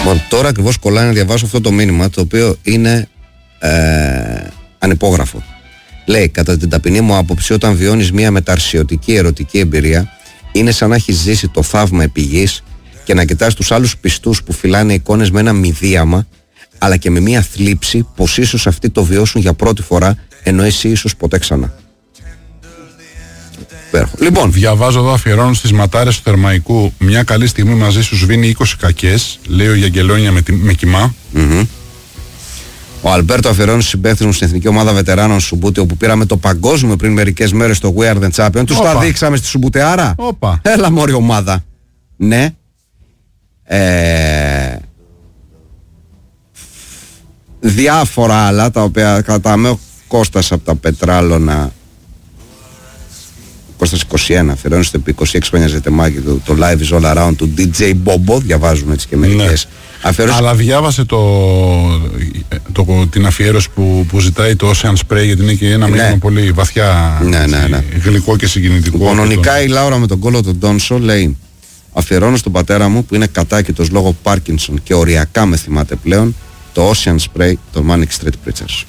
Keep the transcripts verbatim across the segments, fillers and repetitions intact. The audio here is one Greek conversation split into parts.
Λοιπόν, τώρα ακριβώς κολλάει να διαβάσω αυτό το μήνυμα, το οποίο είναι ε, ανυπόγραφο. Λέει, κατά την ταπεινή μου άποψη, όταν βιώνεις μια μεταρσιωτική ερωτική εμπειρία, είναι σαν να έχεις ζήσει το θαύμα επί γης και να κοιτάς τους άλλους πιστούς που φυλάνε εικόνες με ένα μηδίαμα, αλλά και με μια θλίψη πως ίσως αυτοί το βιώσουν για πρώτη φορά, ενώ εσύ ίσως ποτέ ξανά. Λοιπόν, διαβάζω εδώ, αφιερώνω στις ματάρες του Θερμαϊκού. Μια καλή στιγμή μαζί σου σβήνει είκοσι κακές. Λέει ο Γιαγγελόνια με, με κοιμά. Mm-hmm. Ο Αλμπέρτο αφιερώνει στους συμπαίκτες μου στην εθνική ομάδα βετεράνων Σουμπούτε, όπου πήραμε το παγκόσμιο πριν μερικές μέρες στο We Are The Champion. Τους τα δείξαμε στη Σουμπούτεάρα. Όπα. Έλα μωρή ομάδα. Ναι. Ε... Διάφορα άλλα τα οποία κατάμε ο Κώστας από τα Πετράλωνα. Κώστας είκοσι ένα, αφιερώνει στο επί είκοσι έξι χρόνια ζετεμάκι του, το Live is all around του ντι τζέι Bobo, διαβάζουμε έτσι και μερικές. Ναι. Αφιέρωση... Αλλά διάβασε το, το, την αφιέρωση που, που ζητάει το Ocean Spray, γιατί είναι και ένα μήνυμα ναι. πολύ βαθιά, ναι, ναι, ναι. γλυκό και συγκινητικό. Κανονικά τον... η Λάουρα με τον κόλλο του Ντόνσο λέει, αφιερώνω στον πατέρα μου που είναι κατάκητος λόγω Πάρκινσον και οριακά με θυμάται πλέον, το Ocean Spray των Manic Street Preachers.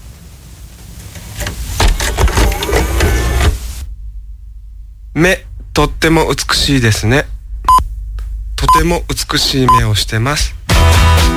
目とっても美しいですね。とても美しい目をしてます。